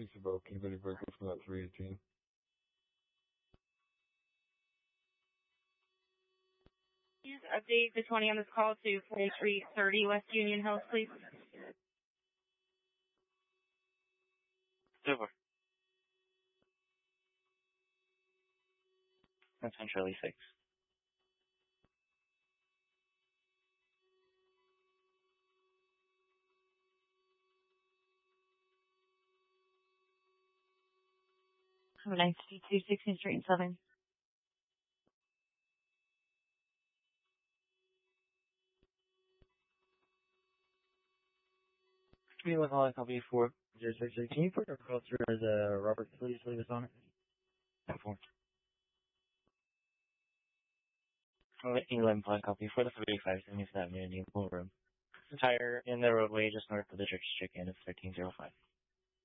speaks about anybody breaking from that 318. Please update the 20 on this call to 4330 West Union Hills, please. Super. That's on Charlie 6. Oh, 952 16th Street in Southern. Me with all I copy 406. Can you put our call through as Robert, please leave us on it? 4. 11 flight copy for the 35 77th Avenue, New Pool Room. Tire in the roadway just north of the church chicken of 1305.